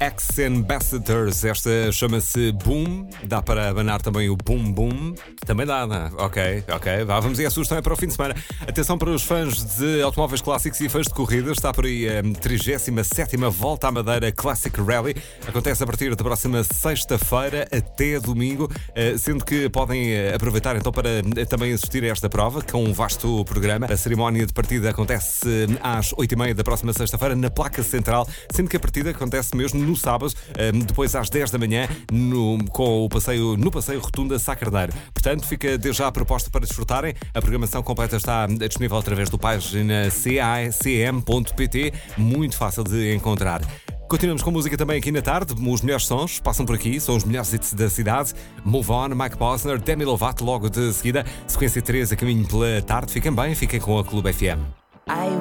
Ex-Ambassadors, esta chama-se Boom. Dá para abanar também o Boom Boom. Também dá, não é? Ok. Vamos aí, a sugestão é para o fim de semana. Atenção para os fãs de automóveis clássicos e fãs de corridas. Está por aí a 37ª Volta à Madeira Classic Rally. Acontece a partir da próxima sexta-feira até domingo, sendo que podem aproveitar então para também assistir a esta prova com um vasto programa. A cerimónia de partida acontece às 8h30 da próxima sexta-feira na placa central, sendo que a partida acontece mesmo no sábado, depois às 10 da manhã, no passeio Rotunda Sá Carneiro. Portanto, fica desde já a proposta para desfrutarem. A programação completa está disponível através do página cam.pt, muito fácil de encontrar. Continuamos com música também aqui na tarde. Os melhores sons passam por aqui, são os melhores hits da cidade. Move On, Mike Posner, Demi Lovato logo de seguida. Sequência 3 a caminho pela tarde. Fiquem bem, fiquem com a Clube FM. I